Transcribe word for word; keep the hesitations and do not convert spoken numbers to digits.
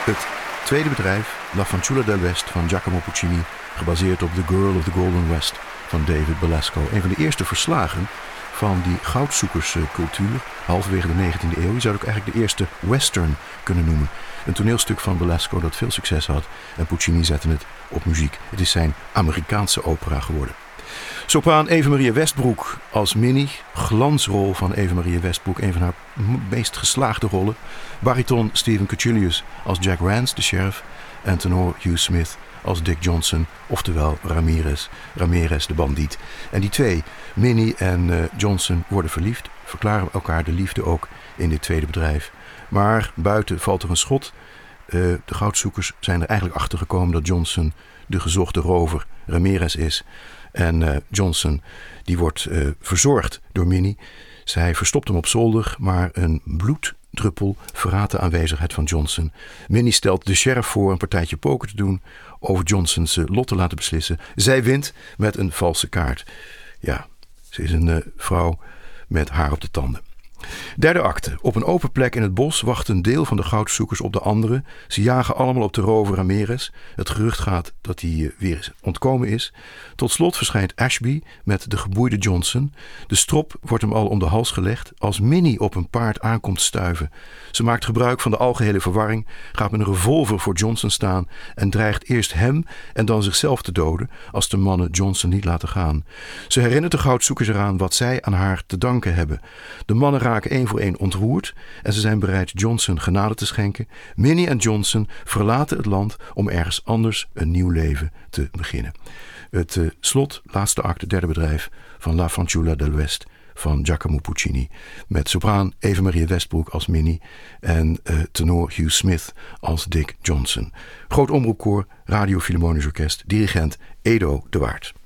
Het tweede bedrijf, La Fanciulla del West van Giacomo Puccini, gebaseerd op The Girl of the Golden West van David Belasco. Een van de eerste verslagen van die goudzoekerscultuur, halverwege de negentiende eeuw. Je zou het ook eigenlijk de eerste western kunnen noemen. Een toneelstuk van Belasco dat veel succes had en Puccini zette het op muziek. Het is zijn Amerikaanse opera geworden. Sopraan Eva-Maria Westbroek als Minnie, glansrol van Eva-Maria Westbroek, een van haar meest geslaagde rollen. Bariton Stephen Cochilius als Jack Rance, de sheriff, en tenor Hugh Smith als Dick Johnson, oftewel Ramirez, Ramirez de bandiet. En die twee, Minnie en uh, Johnson, worden verliefd, verklaren elkaar de liefde ook in dit tweede bedrijf. Maar buiten valt er een schot. Uh, de goudzoekers zijn er eigenlijk achter gekomen dat Johnson de gezochte rover Ramirez is. En uh, Johnson die wordt uh, verzorgd door Minnie. Zij verstopt hem op zolder, maar een bloeddruppel verraadt de aanwezigheid van Johnson. Minnie stelt de sheriff voor een partijtje poker te doen, over Johnsons uh, lot te laten beslissen. Zij wint met een valse kaart. Ja, ze is een uh, vrouw met haar op de tanden. Derde acte. Op een open plek in het bos wacht een deel van de goudzoekers op de anderen. Ze jagen allemaal op de rover Ramirez. Het gerucht gaat dat hij weer ontkomen is. Tot slot verschijnt Ashby met de geboeide Johnson. De strop wordt hem al om de hals gelegd als Minnie op een paard aankomt stuiven. Ze maakt gebruik van de algehele verwarring, gaat met een revolver voor Johnson staan en dreigt eerst hem en dan zichzelf te doden als de mannen Johnson niet laten gaan. Ze herinnert de goudzoekers eraan wat zij aan haar te danken hebben. De mannen raken één voor één ontroerd en ze zijn bereid Johnson genade te schenken. Minnie en Johnson verlaten het land om ergens anders een nieuw leven te beginnen. Het uh, slot, laatste acte, derde bedrijf van La Fanciulla del West van Giacomo Puccini. Met sopraan Eva-Maria Westbroek als Minnie en uh, tenor Hugh Smith als Dick Johnson. Groot Omroepkoor, Radio Philharmonisch Orkest, dirigent Edo de Waard.